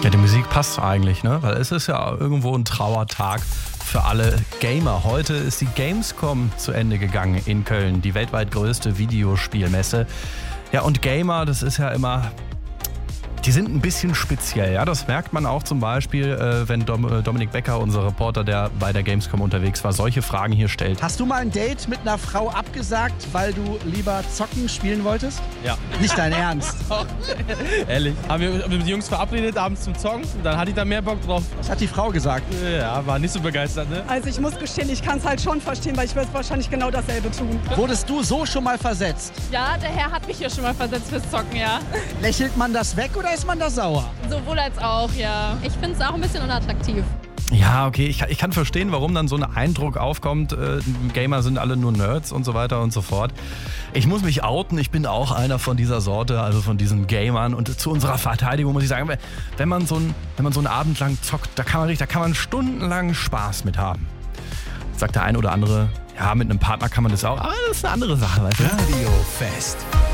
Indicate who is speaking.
Speaker 1: Ja, die Musik passt eigentlich, ne? Weil es ist ja irgendwo ein Trauertag für alle Gamer. Heute ist die Gamescom zu Ende gegangen in Köln, die weltweit größte Videospielmesse. Ja, und Gamer, das ist ja immer... Die sind ein bisschen speziell, ja. Das merkt man auch zum Beispiel, wenn Dominik Becker, unser Reporter, der bei der Gamescom unterwegs war, solche Fragen hier stellt.
Speaker 2: Hast du mal ein Date mit einer Frau abgesagt, weil du lieber zocken spielen wolltest?
Speaker 3: Ja.
Speaker 2: Nicht dein Ernst?
Speaker 3: Ehrlich. Haben wir mit den Jungs verabredet abends zum Zocken und dann hatte ich da mehr Bock drauf.
Speaker 2: Was hat die Frau gesagt?
Speaker 3: Ja, war nicht so begeistert, ne?
Speaker 4: Also ich muss gestehen, ich kann es halt schon verstehen, weil ich würde wahrscheinlich genau dasselbe tun.
Speaker 2: Wurdest du so schon mal versetzt?
Speaker 5: Ja, der Herr hat mich hier schon mal versetzt fürs Zocken, ja.
Speaker 2: Lächelt man das weg oder ist man da sauer?
Speaker 5: Sowohl als auch, ja. Ich finde es auch ein bisschen unattraktiv.
Speaker 1: Ja, okay, ich kann verstehen, warum dann so ein Eindruck aufkommt, Gamer sind alle nur Nerds und so weiter und so fort. Ich muss mich outen, ich bin auch einer von dieser Sorte, also von diesen Gamern. Und zu unserer Verteidigung muss ich sagen, wenn man so einen Abend lang zockt, da kann man stundenlang Spaß mit haben. Sagt der ein oder andere, ja, mit einem Partner kann man das auch, aber das ist eine andere Sache, weißt du?
Speaker 6: Radio Fest.